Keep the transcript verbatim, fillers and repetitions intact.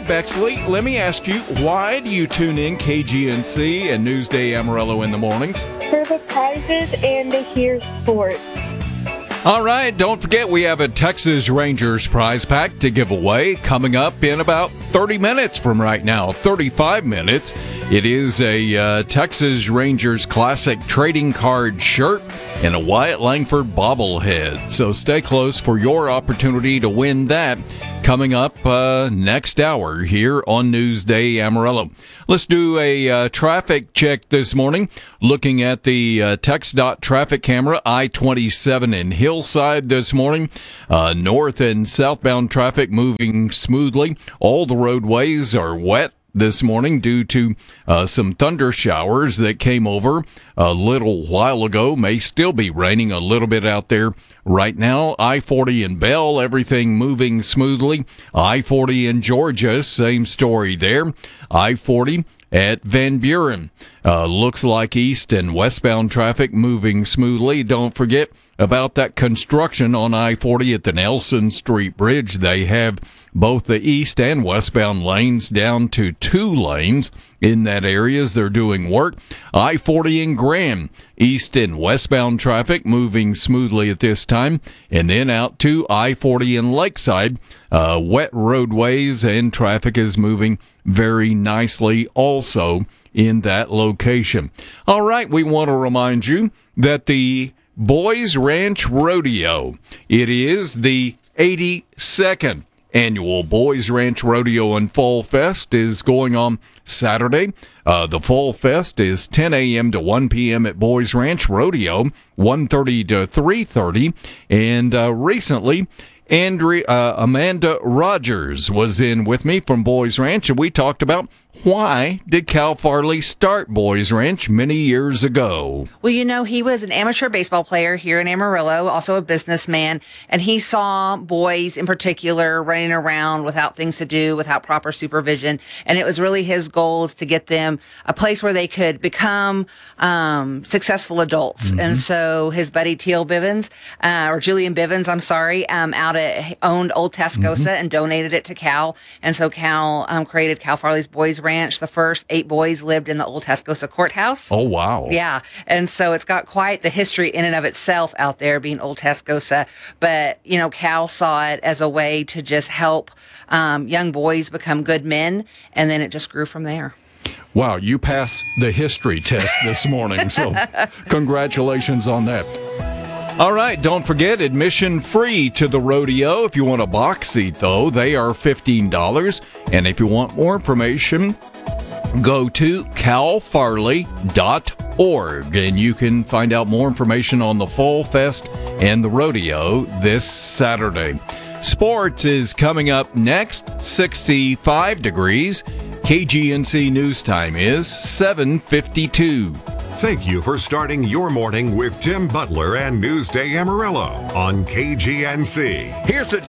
Bexley. Let me ask you, why do you tune in K G N C and Newsday Amarillo in the mornings? For the prizes and to hear sports. All right, don't forget we have a Texas Rangers prize pack to give away coming up in about thirty minutes from right now, thirty-five minutes. It is a uh, Texas Rangers Classic trading card shirt and a Wyatt Langford bobblehead. So stay close for your opportunity to win that coming up uh, next hour here on Newsday Amarillo. Let's do a uh, traffic check this morning. Looking at the uh, TxDOT traffic camera, I twenty-seven in Hillside this morning. Uh, north and southbound traffic moving smoothly. All the roadways are wet this morning due to uh, some thunder showers that came over a little while ago. May still be raining a little bit out there right now. I forty in Bell, everything moving smoothly. I forty in Georgia, same story there. I forty at Van Buren. Uh, looks like east and westbound traffic moving smoothly. Don't forget about that construction on I forty at the Nelson Street Bridge. They have both the east and westbound lanes down to two lanes in that area as they're doing work. I forty in Graham, east and westbound traffic moving smoothly at this time. And then out to I forty in Lakeside, uh, wet roadways and traffic is moving very nicely also in that location. All right, we want to remind you that the Boys Ranch Rodeo, it is the eighty-second annual Boys Ranch Rodeo and Fall Fest is going on Saturday. Uh, the Fall Fest is ten a.m. to one p.m. at Boys Ranch. Rodeo, one thirty to three thirty. And uh, recently, Andrea, uh, Amanda Rogers was in with me from Boys Ranch, and we talked about why did Cal Farley start Boys Ranch many years ago. Well, you know, he was an amateur baseball player here in Amarillo, also a businessman, and he saw boys in particular running around without things to do, without proper supervision, and it was really his goals to get them a place where they could become um, successful adults. Mm-hmm. And so his buddy Teal Bivens, uh, or Julian Bivens, I'm sorry, um, out at owned Old Tascosa mm-hmm. and donated it to Cal, and so Cal um, created Cal Farley's Boys Ranch. The first eight boys lived in the Old Tascosa courthouse. Oh, wow. Yeah. And so it's got quite the history in and of itself out there being Old Tascosa. But, you know, Cal saw it as a way to just help um, young boys become good men. And then it just grew from there. Wow, you passed the history test this morning. So congratulations on that. All right, don't forget, admission free to the rodeo. If you want a box seat, though, they are fifteen dollars. And if you want more information, go to cal farley dot org, and you can find out more information on the Fall Fest and the rodeo this Saturday. Sports is coming up next, sixty-five degrees. K G N C News Time is seven fifty-two. Thank you for starting your morning with Tim Butler and Newsday Amarillo on K G N C. Here's the